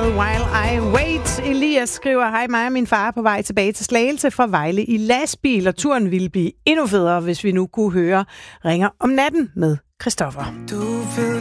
med While I Wait. Elias skriver, hej, mig og min far er på vej tilbage til Slagelse fra Vejle i lastbil, og turen ville blive endnu federe, hvis vi nu kunne høre Ringer om natten med Christoffer. Du ved